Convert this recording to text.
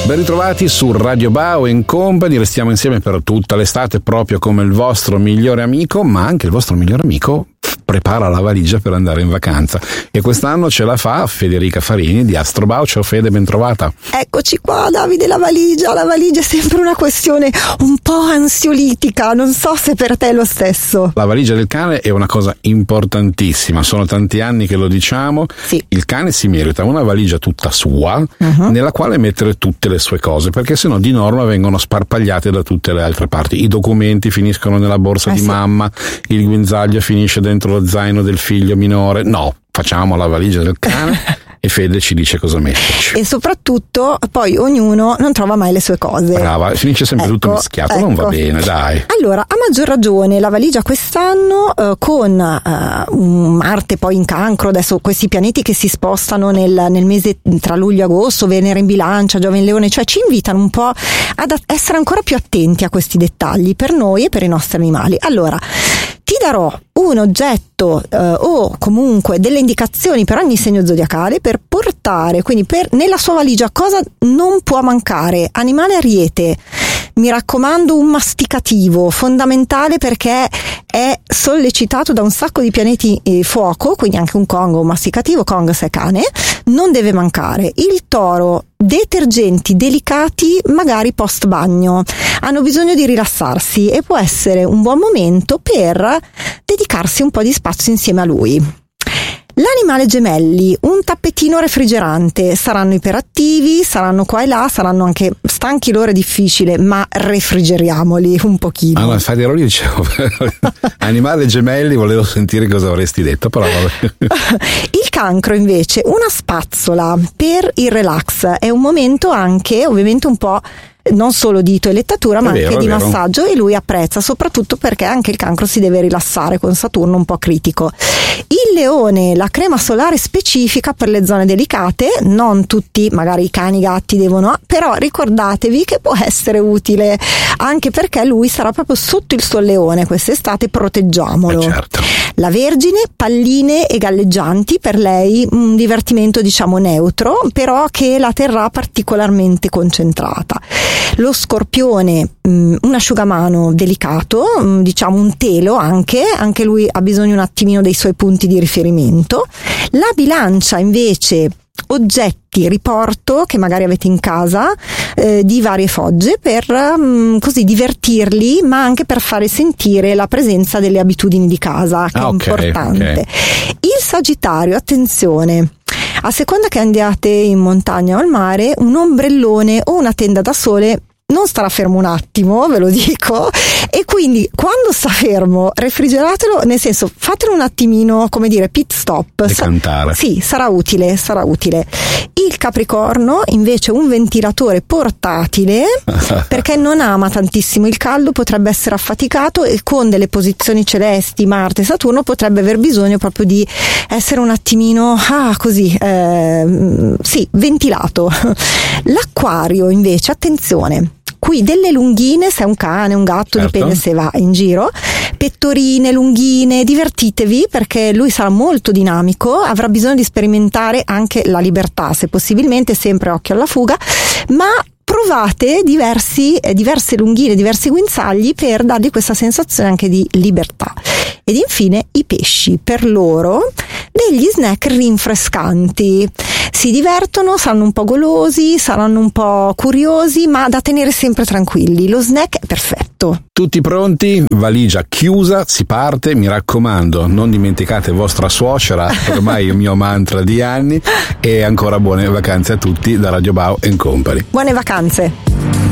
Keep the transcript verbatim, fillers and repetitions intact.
Ben ritrovati su Radio Bao and Company, restiamo insieme per tutta l'estate proprio come il vostro migliore amico, ma anche il vostro migliore amico prepara la valigia per andare in vacanza e quest'anno ce la fa Federica Farini di Astrobao. Ciao Fede, ben trovata. Eccoci qua Davide, la valigia, la valigia è sempre una questione un po' ansiolitica, non so se per te è lo stesso. La valigia del cane è una cosa importantissima, sono tanti anni che lo diciamo, sì. Il cane si merita una valigia tutta sua uh-huh. nella quale mettere tutte le sue cose, perché sennò di norma vengono sparpagliate da tutte le altre parti, i documenti finiscono nella borsa eh di sì. mamma, il guinzaglio finisce dentro lo zaino del figlio minore. No, facciamo la valigia del cane e Fede ci dice cosa metterci. E soprattutto poi ognuno non trova mai le sue cose. Brava, finisce sempre ecco, tutto mischiato, ecco. Non va bene, dai. Allora, a maggior ragione la valigia quest'anno eh, con eh, Marte poi in Cancro, adesso questi pianeti che si spostano nel, nel mese tra luglio e agosto, Venere in Bilancia, Giove in Leone, cioè ci invitano un po' ad essere ancora più attenti a questi dettagli per noi e per i nostri animali. Allora, ti darò un oggetto eh, o comunque delle indicazioni per ogni segno zodiacale per portare, quindi per, nella sua valigia cosa non può mancare. Animale ariete, mi raccomando un masticativo, fondamentale perché è sollecitato da un sacco di pianeti eh, fuoco, quindi anche un Congo, un masticativo, Kong se è cane, non deve mancare. Il toro, detergenti delicati magari post bagno, hanno bisogno di rilassarsi e può essere un buon momento per dedicarsi un po' di spazio insieme a lui. L'animale gemelli, un tappetino refrigerante, saranno iperattivi, saranno qua e là, saranno anche stanchi, loro è difficile, ma refrigeriamoli un pochino. Allora, infatti ero lì, dicevo, animale gemelli, volevo sentire cosa avresti detto, però vabbè. Il cancro invece, una spazzola per il relax, è un momento anche ovviamente un po' non solo di toelettatura ma è vero, anche di vero. massaggio, e lui apprezza soprattutto perché anche il cancro si deve rilassare con Saturno un po' critico. Il leone, la crema solare specifica per le zone delicate, non tutti, magari i cani, i gatti devono, però ricordatevi che può essere utile anche perché lui sarà proprio sotto il solleone quest'estate, proteggiamolo. Eh certo. La Vergine, palline e galleggianti, per lei un divertimento diciamo neutro, però che la terrà particolarmente concentrata. Lo Scorpione, un asciugamano delicato, diciamo un telo anche, anche lui ha bisogno un attimino dei suoi punti di riferimento. La Bilancia invece, oggetti riporto che magari avete in casa eh, di varie fogge per um, così divertirli, ma anche per fare sentire la presenza delle abitudini di casa, che ah, è okay, importante. Okay. Il Sagittario, attenzione, a seconda che andiate in montagna o al mare, un ombrellone o una tenda da sole non starà fermo un attimo, ve lo dico, e quindi quando sta fermo refrigeratelo, nel senso fatelo un attimino, come dire, pit stop. Decantare. Sa- sì, sarà utile, sarà utile. Il Capricorno invece un ventilatore portatile perché non ama tantissimo il caldo, potrebbe essere affaticato e con delle posizioni celesti, Marte e Saturno, potrebbe aver bisogno proprio di essere un attimino, ah così, eh, sì, ventilato. L'Acquario invece, attenzione, qui delle lunghine, se è un cane, un gatto, certo. Dipende se va in giro, pettorine, lunghine, divertitevi perché lui sarà molto dinamico, avrà bisogno di sperimentare anche la libertà, se possibilmente, sempre occhio alla fuga, ma provate diversi, eh, diverse lunghine, diversi guinzagli per dargli questa sensazione anche di libertà. Ed infine i pesci, per loro degli snack rinfrescanti, si divertono, saranno un po' golosi, saranno un po' curiosi, ma da tenere sempre tranquilli. Lo snack è perfetto. Tutti pronti? Valigia chiusa, si parte. Mi raccomando, non dimenticate vostra suocera, ormai è il mio mantra di anni, e ancora buone vacanze a tutti da Radio Bao and Company. Buone vacanze.